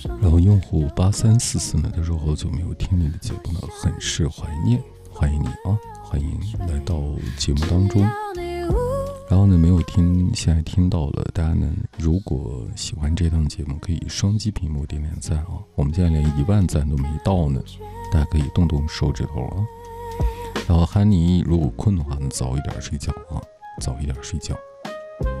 然后用户8344呢，他说好久没有听你的节目了，很是怀念，欢迎你啊，欢迎来到节目当中。然后呢，没有听，现在听到了，大家呢，如果喜欢这档节目，可以双击屏幕点点赞啊，我们现在连1万赞都没到呢，大家可以动动手指头啊。然后哈尼，如果困的话呢，早一点睡觉啊，早一点睡觉。